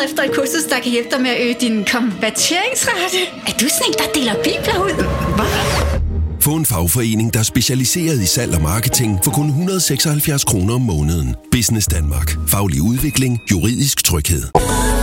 efter et kursus, der kan hjælpe dig med at øge din konverteringsrate. Er du sådan en, der deler bibler ud? Hvad? Få en fagforening, der er specialiseret i salg og marketing for kun 176 kroner om måneden. Business Danmark. Faglig udvikling. Juridisk tryghed.